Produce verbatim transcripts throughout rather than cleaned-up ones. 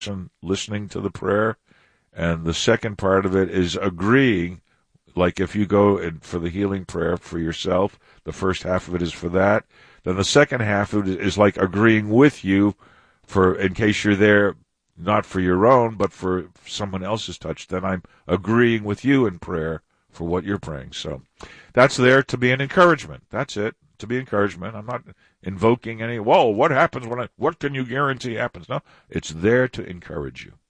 listening to the prayer, and the second part of it is agreeing. Like if you go in for the healing prayer for yourself, the first half of it is for that. Then the second half of it is like agreeing with you for, in case you're there, not for your own, but for someone else's touch. Then I'm agreeing with you in prayer for what you're praying. So that's there to be an encouragement. That's it, to be encouragement. I'm not invoking any, whoa, what happens when I, what can you guarantee happens? No, it's there to encourage you.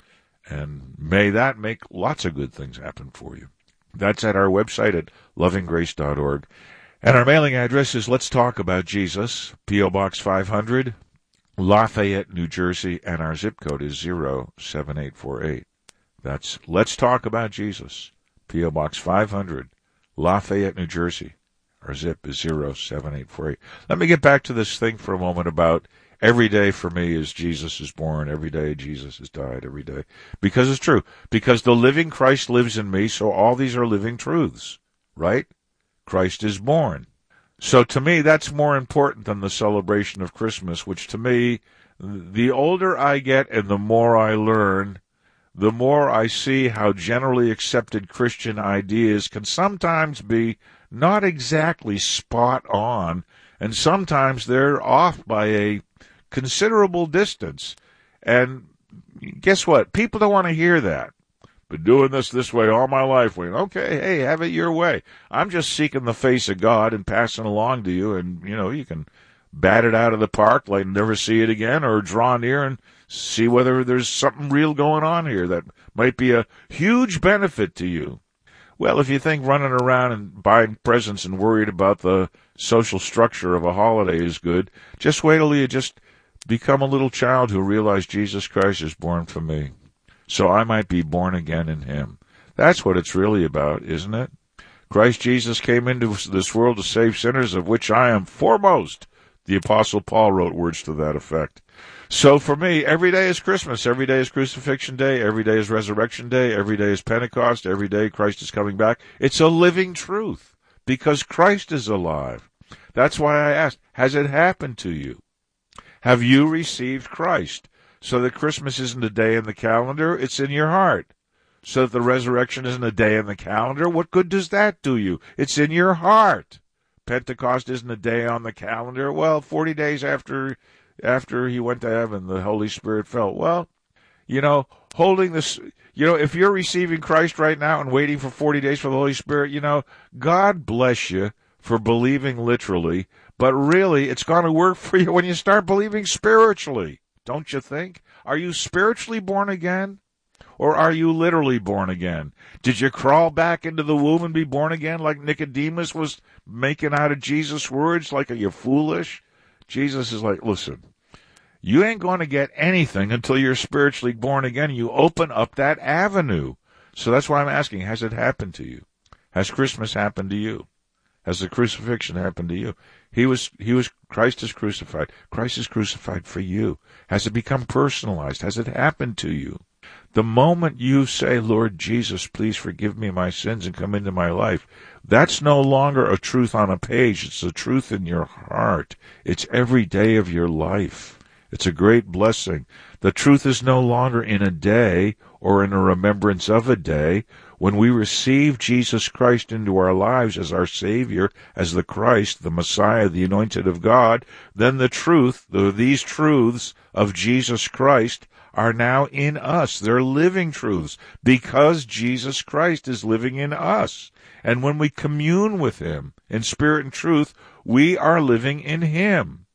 And may that make lots of good things happen for you. That's at our website at loving grace dot org. And our mailing address is Let's Talk About Jesus, P O. Box five hundred, Lafayette, New Jersey, and our zip code is zero seven eight four eight. That's Let's Talk About Jesus, P O. Box five hundred, Lafayette, New Jersey. Our zip is zero seven eight four eight. Let me get back to this thing for a moment about every day for me is Jesus is born, every day Jesus has died, every day. Because it's true. Because the living Christ lives in me, so all these are living truths, right? Christ is born. So to me, that's more important than the celebration of Christmas, which to me, the older I get and the more I learn, the more I see how generally accepted Christian ideas can sometimes be not exactly spot on, and sometimes they're off by a considerable distance. And guess what? People don't want to hear that. Been doing this this way all my life. Wayne. Okay, hey, have it your way. I'm just seeking the face of God and passing along to you, and, you know, you can bat it out of the park like never see it again, or draw near and see whether there's something real going on here that might be a huge benefit to you. Well, if you think running around and buying presents and worried about the social structure of a holiday is good, just wait till you just become a little child who realized Jesus Christ is born for me, so I might be born again in him. That's what it's really about, isn't it? Christ Jesus came into this world to save sinners, of which I am foremost. The Apostle Paul wrote words to that effect. So for me, every day is Christmas. Every day is Crucifixion Day. Every day is Resurrection Day. Every day is Pentecost. Every day Christ is coming back. It's a living truth because Christ is alive. That's why I asked, has it happened to you? Have you received Christ? So that Christmas isn't a day in the calendar, it's in your heart. So that the resurrection isn't a day in the calendar, what good does that do you? It's in your heart. Pentecost isn't a day on the calendar. Well, forty days after after he went to heaven, the Holy Spirit fell. Well, you know, holding this, you know, if you're receiving Christ right now and waiting for forty days for the Holy Spirit, you know, God bless you for believing literally, but really it's going to work for you when you start believing spiritually, don't you think? Are you spiritually born again? Or are you literally born again? Did you crawl back into the womb and be born again like Nicodemus was making out of Jesus' words? Like, are you foolish? Jesus is like, listen, you ain't going to get anything until you're spiritually born again. You open up that avenue. So that's why I'm asking, has it happened to you? Has Christmas happened to you? Has the crucifixion happened to you? He was, he was, Christ is crucified. Christ is crucified for you. Has it become personalized? Has it happened to you? The moment you say, Lord Jesus, please forgive me my sins and come into my life, that's no longer a truth on a page. It's a truth in your heart. It's every day of your life. It's a great blessing. The truth is no longer in a day or in a remembrance of a day. When we receive Jesus Christ into our lives as our Savior, as the Christ, the Messiah, the Anointed of God, then the truth, the, these truths of Jesus Christ are now in us. They're living truths because Jesus Christ is living in us. And when we commune with him in spirit and truth, we are living in him.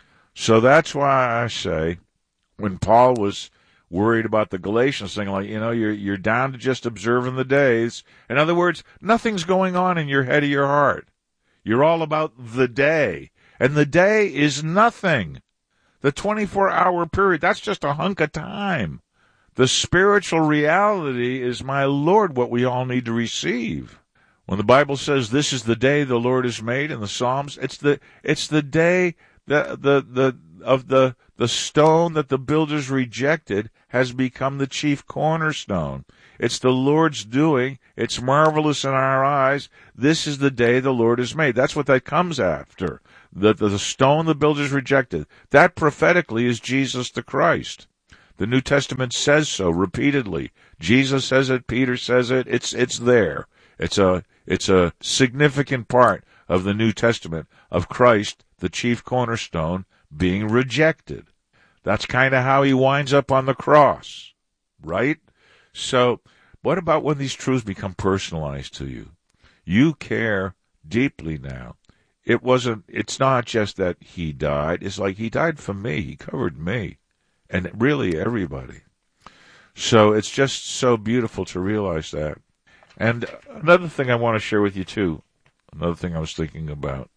So that's why I say, when Paul was worried about the Galatians thing, like, you know, you're you're down to just observing the days. In other words, nothing's going on in your head or your heart. You're all about the day. And the day is nothing. The twenty-four hour period, that's just a hunk of time. The spiritual reality is, my Lord, what we all need to receive. When the Bible says this is the day the Lord has made in the Psalms, it's the it's the day the the the of the the stone that the builders rejected has become the chief cornerstone. It's the Lord's doing. It's marvelous in our eyes. This is the day the Lord has made. That's what that comes after. The, the, the stone the builders rejected. That prophetically is Jesus the Christ. The New Testament says so repeatedly. Jesus says it, Peter says it, it's it's there. It's a it's a significant part of the New Testament of Christ, the chief cornerstone, being rejected. That's kind of how he winds up on the cross, right? So what about when these truths become personalized to you? You care deeply now. It wasn't, it's not just that he died. It's like he died for me. He covered me and really everybody. So it's just so beautiful to realize that. And another thing I want to share with you too, another thing I was thinking about,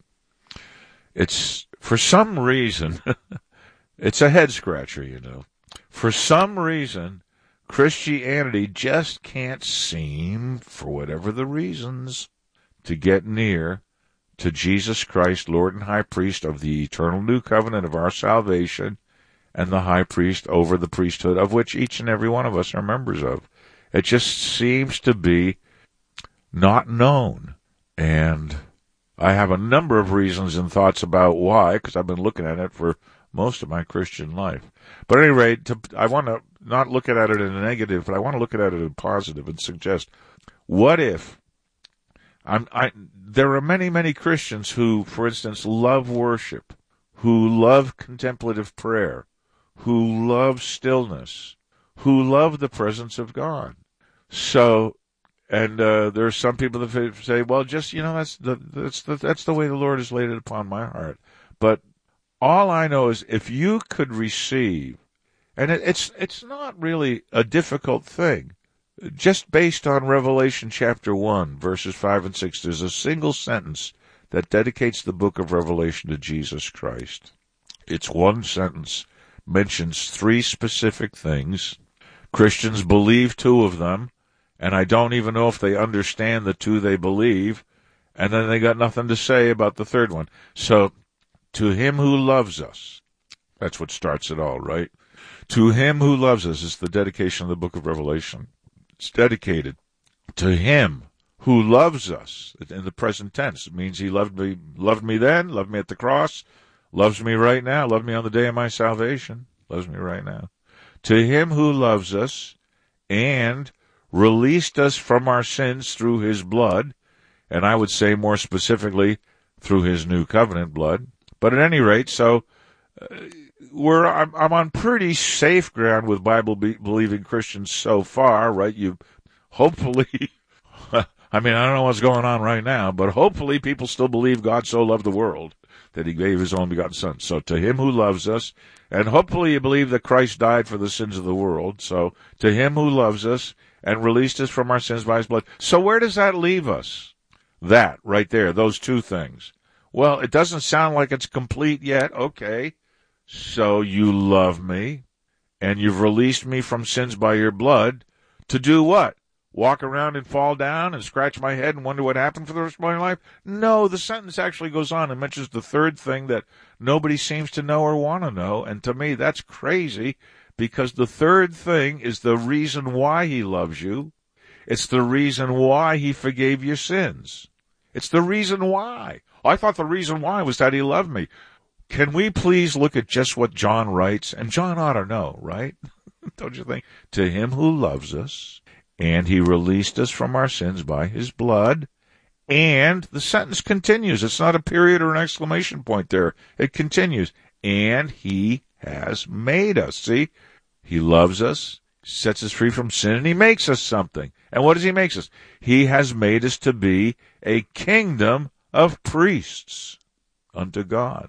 it's for some reason, it's a head scratcher, you know. For some reason, Christianity just can't seem, for whatever the reasons, to get near to Jesus Christ, Lord and High Priest of the eternal new covenant of our salvation, and the High Priest over the priesthood of which each and every one of us are members of. It just seems to be not known. And I have a number of reasons and thoughts about why, because I've been looking at it for most of my Christian life. But at any rate, to, I want to not look at it in a negative, but I want to look at it in a positive and suggest, what if I'm, I, there are many, many Christians who, for instance, love worship, who love contemplative prayer, who love stillness, who love the presence of God. So, and uh, there are some people that say, well, just, you know, that's the, that's the, that's the way the Lord has laid it upon my heart. But all I know is if you could receive, and it, it's it's not really a difficult thing, just based on Revelation chapter one, verses five and six, there's a single sentence that dedicates the book of Revelation to Jesus Christ. It's one sentence, mentions three specific things. Christians believe two of them, and I don't even know if they understand the two they believe, and then they got nothing to say about the third one. So, to him who loves us, that's what starts it all, right? To him who loves us is the dedication of the book of Revelation. It's dedicated to him who loves us in the present tense. It means he loved me, loved me then, loved me at the cross, loves me right now, loved me on the day of my salvation, loves me right now. To him who loves us and released us from our sins through his blood, and I would say more specifically through his new covenant blood. But at any rate, so uh, we're I'm, I'm on pretty safe ground with Bible-believing Christians so far, right? You hopefully, I mean, I don't know what's going on right now, but hopefully people still believe God so loved the world that he gave his only begotten Son. So to him who loves us, and hopefully you believe that Christ died for the sins of the world. So to him who loves us and released us from our sins by his blood. So where does that leave us? That right there, those two things. Well, it doesn't sound like it's complete yet. Okay. So you love me, and you've released me from sins by your blood. To do what? Walk around and fall down and scratch my head and wonder what happened for the rest of my life? No, the sentence actually goes on and mentions the third thing that nobody seems to know or want to know. And to me, that's crazy, because the third thing is the reason why he loves you. It's the reason why he forgave your sins. It's the reason why. I thought the reason why was that he loved me. Can we please look at just what John writes? And John ought to know, right? Don't you think? To him who loves us, and he released us from our sins by his blood. And the sentence continues. It's not a period or an exclamation point there. It continues. And he has made us. See? He loves us, sets us free from sin, and he makes us something. And what does he make us? He has made us to be a kingdom of priests unto God.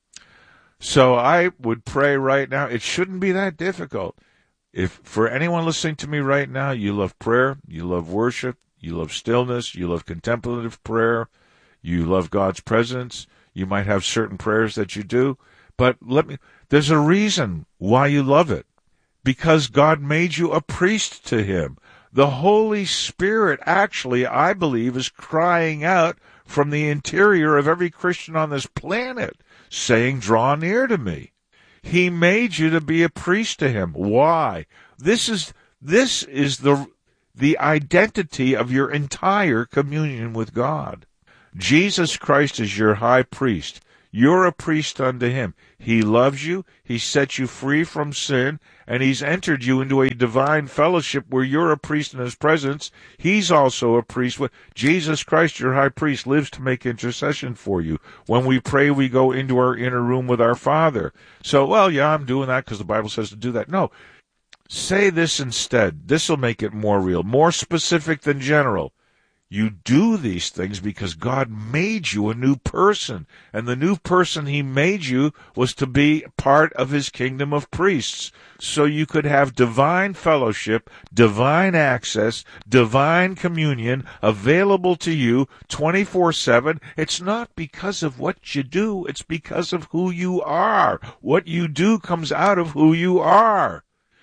So I would pray right now, it shouldn't be that difficult. If for anyone listening to me right now, you love prayer, you love worship, you love stillness, you love contemplative prayer, you love God's presence, you might have certain prayers that you do, but let me, there's a reason why you love it. Because God made you a priest to him. The Holy Spirit actually, I believe, is crying out from the interior of every Christian on this planet, saying, draw near to me. He made you to be a priest to him. Why? This is this is the the identity of your entire communion with God. Jesus Christ is your high priest. You're a priest unto him. He loves you. He set you free from sin, and he's entered you into a divine fellowship where you're a priest in his presence. He's also a priest. Jesus Christ, your high priest, lives to make intercession for you. When we pray, we go into our inner room with our Father. So, well, yeah, I'm doing that because the Bible says to do that. No. Say this instead. This will make it more real, more specific than general. You do these things because God made you a new person, and the new person he made you was to be part of his kingdom of priests, so you could have divine fellowship, divine access, divine communion available to you twenty-four seven. It's not because of what you do, it's because of who you are. What you do comes out of who you are.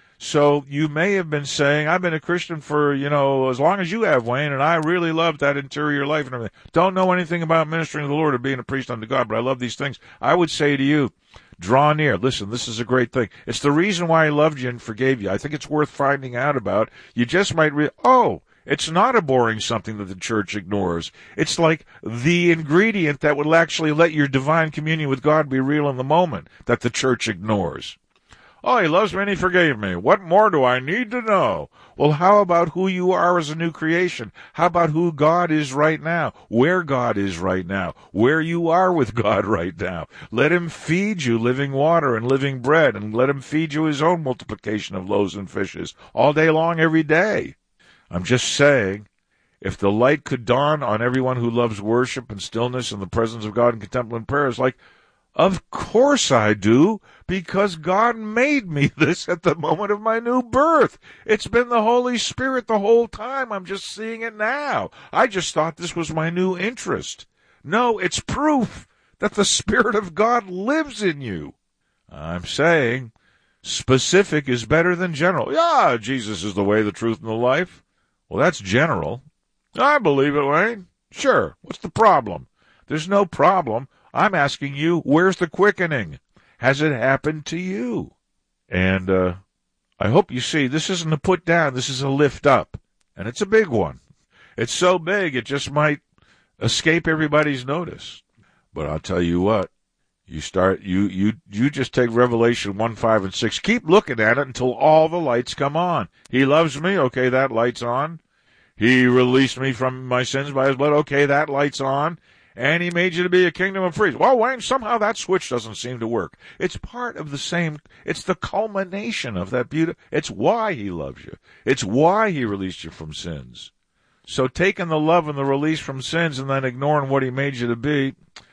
So you may have been saying, I've been a Christian for, you know, as long as you have, Wayne, and I really love that interior life and everything. Don't know anything about ministering to the Lord or being a priest unto God, but I love these things. I would say to you, draw near. Listen, this is a great thing. It's the reason why he loved you and forgave you. I think it's worth finding out about. You just might re- oh, it's not a boring something that the church ignores. It's like the ingredient that will actually let your divine communion with God be real in the moment that the church ignores. Oh, he loves me and he forgave me. What more do I need to know? Well, how about who you are as a new creation? How about who God is right now? Where God is right now? Where you are with God right now? Let him feed you living water and living bread, and let him feed you his own multiplication of loaves and fishes all day long, every day. I'm just saying, if the light could dawn on everyone who loves worship and stillness in the presence of God and contemplative prayer, it's like, of course I do, because God made me this at the moment of my new birth. It's been the Holy Spirit the whole time. I'm just seeing it now. I just thought this was my new interest. No, it's proof that the Spirit of God lives in you. I'm saying specific is better than general. Yeah, Jesus is the way, the truth, and the life. Well, that's general. I believe it, Wayne. Sure. What's the problem? There's no problem. I'm asking you, where's the quickening? Has it happened to you? And uh, I hope you see, this isn't a put down, this is a lift up. And it's a big one. It's so big, it just might escape everybody's notice. But I'll tell you what, you start, you, you, you just take Revelation one, five, and six, keep looking at it until all the lights come on. He loves me, okay, that light's on. He released me from my sins by his blood, okay, that light's on. And he made you to be a kingdom of priests. Well, Wayne, somehow that switch doesn't seem to work. It's part of the same, it's the culmination of that beauty. It's why he loves you. It's why he released you from sins. So taking the love and the release from sins and then ignoring what he made you to be,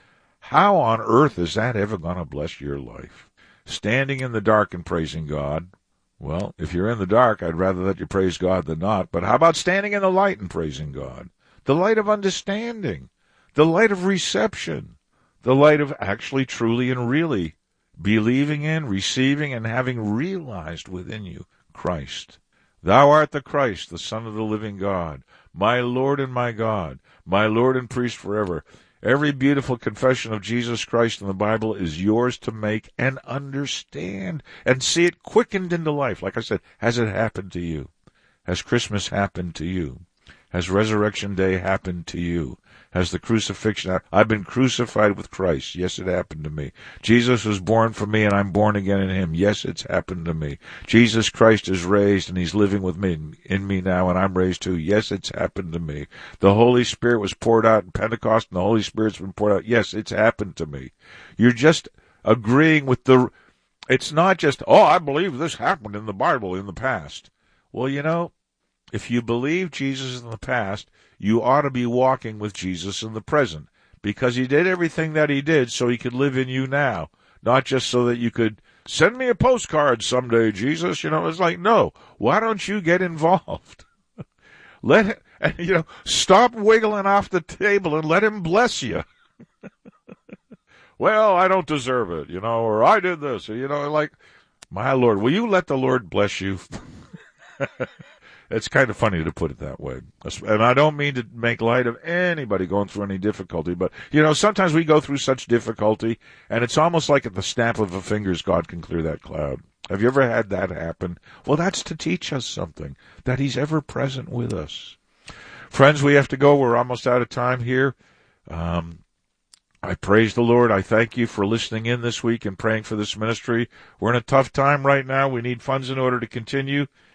how on earth is that ever going to bless your life? Standing in the dark and praising God. Well, if you're in the dark, I'd rather that you praise God than not. But how about standing in the light and praising God? The light of understanding. The light of reception, the light of actually, truly, and really believing in, receiving, and having realized within you Christ. Thou art the Christ, the Son of the living God, my Lord and my God, my Lord and priest forever. Every beautiful confession of Jesus Christ in the Bible is yours to make and understand and see it quickened into life. Like I said, has it happened to you? Has Christmas happened to you? Has Resurrection Day happened to you? Has the crucifixion, I've been crucified with Christ. Yes, it happened to me. Jesus was born for me and I'm born again in him. Yes, it's happened to me. Jesus Christ is raised and he's living with me, in me now, and I'm raised too. Yes, it's happened to me. The Holy Spirit was poured out in Pentecost and the Holy Spirit's been poured out. Yes, it's happened to me. You're just agreeing with the, it's not just, oh, I believe this happened in the Bible in the past. Well, you know, if you believe Jesus in the past, you ought to be walking with Jesus in the present, because he did everything that he did so he could live in you now, not just so that you could send me a postcard someday, Jesus. You know, it's like, no, why don't you get involved? Let him, you know, stop wiggling off the table and let him bless you. Well, I don't deserve it, you know, or I did this, or, you know, like, my Lord, will you let the Lord bless you? It's kind of funny to put it that way. And I don't mean to make light of anybody going through any difficulty, but, you know, sometimes we go through such difficulty, and it's almost like at the snap of a fingers, God can clear that cloud. Have you ever had that happen? Well, that's to teach us something, that he's ever present with us. Friends, we have to go. We're almost out of time here. Um, I praise the Lord. I thank you for listening in this week and praying for this ministry. We're in a tough time right now. We need funds in order to continue.